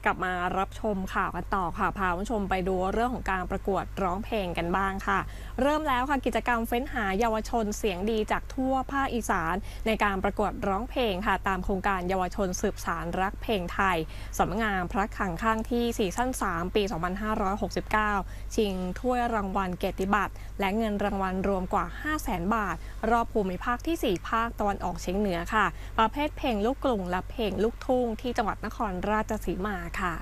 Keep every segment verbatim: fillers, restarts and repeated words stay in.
กลับมารับชมข่าวกันต่อค่ะพาคุณผู้ชมไปดูเรื่องของการประกวดร้องเพลงกันบ้างค่ะเริ่มแล้วค่ะกิจกรรมเฟ้นหาเยาวชนเสียงดีจากทั่วภาคอีสานในการประกวดร้องเพลงค่ะตามโครงการเยาวชนสืบสานรักเพลงไทยสำนักงานพระคลังข้างที่ซีซั่นสามปีสองพันห้าร้อยหกสิบเก้าชิงถ้วยรางวัลเกียรติบัตรและเงินรางวัลรวมกว่า ห้าแสน บาทรอบภูมิภาคที่สี่ภาคตะวันออกเฉียงเหนือค่ะประเภทเพลงลูกกรุงและเพลงลูกทุ่งที่จังหวัดนครราชสีมาค่ะ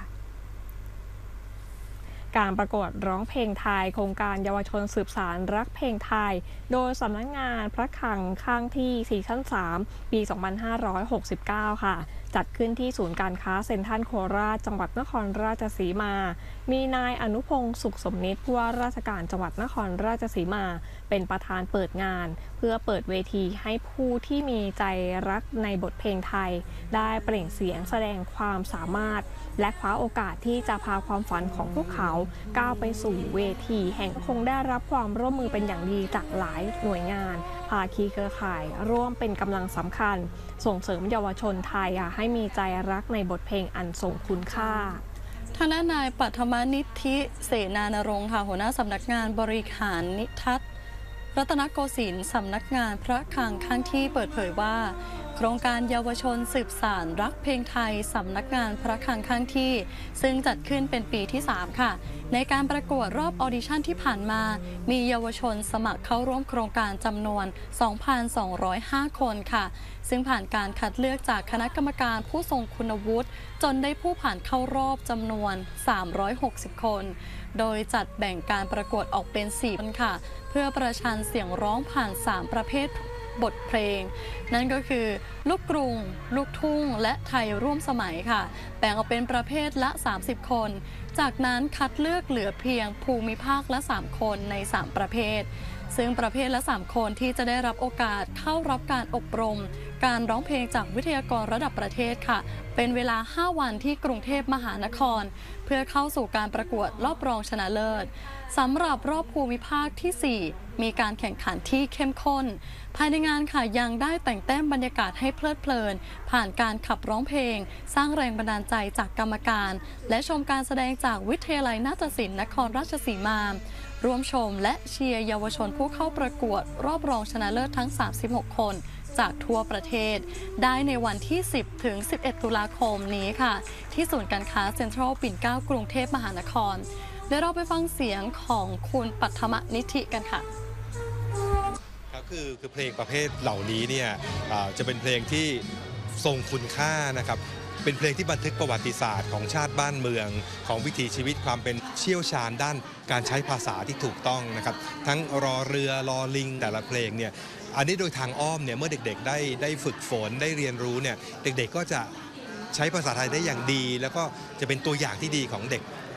การประกวดร้องเพลงไทยโครงการเยาวชนสืบสานรักเพลงไทยโดยสำนักงานพระคลังข้างที่ซีซั่นสามปีสองพันห้าร้อยหกสิบเก้าค่ะจัดขึ้นที่ศูนย์การค้าเซ็นทรัลโคราชจังหวัดนครราชสีมามีนายอนุพงศ์สุขสมนิตผู้ว่าราชการจังหวัดนครราชสีมาเป็นประธานเปิดงานเพื่อเปิดเวทีให้ผู้ที่มีใจรักในบทเพลงไทยได้เปล่งเสียงแสดงความสามารถและคว้าโอกาสที่จะพาความฝันของพวกเขาก้าวไปสู่เวทีแห่งคงได้รับความร่วมมือเป็นอย่างดีจากหลายหน่วยงานภาคีเครือข่ายร่วมเป็นกำลังสำคัญส่งเสริมเยาวชนไทยให้มีใจรักในบทเพลงอันทรงคุณค่าทางด้านนายปัทมนิธิเสนานรงค์ค่ะหัวหน้าสำนักงานบริหารนิทัศน์รัตนโกสินทร์สำนักงานพระคลังข้างที่เปิดเผยว่าโครงการเยาวชนสืบสานรักเพลงไทยสำนักงานพระคลังข้างที่ซึ่งจัดขึ้นเป็นปีที่สามค่ะในการประกวดรอบออดิชั่นที่ผ่านมามีเยาวชนสมัครเข้าร่วมโครงการจำนวน สองพันสองร้อยห้า คนค่ะซึ่งผ่านการคัดเลือกจากคณะกรรมการผู้ทรงคุณวุฒิจนได้ผู้ผ่านเข้ารอบจำนวน สามร้อยหกสิบ คนโดยจัดแบ่งการประกวดออกเป็นสี่คนค่ะเพื่อประชันเสียงร้องผ่านสามประเภทบทเพลงนั่นก็คือลูกกรุงลูกทุ่งและไทยร่วมสมัยค่ะแบ่งออกเป็นประเภทละสามสิบคนจากนั้นคัดเลือกเหลือเพียงภูมิภาคละสามคนในสามประเภทซึ่งประเภทละสามคนที่จะได้รับโอกาสเข้ารับการอบรมการร้องเพลงจากวิทยากรระดับประเทศค่ะเป็นเวลาห้าวันที่กรุงเทพมหานครเพื่อเข้าสู่การประกวดรอบรองชนะเลิศสำหรับรอบภูมิภาคที่สี่มีการแข่งขันที่เข้มข้นภายในงานค่ะยังได้แต่งแต้มบรรยากาศให้เพลิดเพลินผ่านการขับร้องเพลงสร้างแรงบันดาลใจจากกรรมการและชมการแสดงจากวิทยาลัยนาฏศิลป์นครราชสีมาร่วมชมและเชียร์เยาวชนผู้เข้าประกวดรอบรองชนะเลิศทั้งสามสิบหกคนจากทั่วประเทศได้ในวันที่ สิบถึงสิบเอ็ด ตุลาคมนี้ค่ะที่ศูนย์การค้าเซ็นทรัลปิ่นเกล้ากรุงเทพมหานครเดี๋ยวเราไปฟังเสียงของคุณปัทมนิธิกันค่ะครับคือคือเพลงประเภทเหล่านี้เนี่ยจะเป็นเพลงที่ทรงคุณค่านะครับเป็นเพลงที่บันทึกประวัติศาสตร์ของชาติบ้านเมืองของวิถีชีวิตความเป็นเชี่ยวชาญด้านการใช้ภาษาที่ถูกต้องนะครับทั้งรอเรือรอลิงแต่ละเพลงเนี่ยอันนี้โดยทางอ้อมเนี่ยเมื่อเด็กๆได้ได้ฝึกฝนได้เรียนรู้เนี่ยเด็กๆก็จะใช้ภาษาไทยได้อย่างดีแล้วก็จะเป็นตัวอย่างที่ดีของเด็ก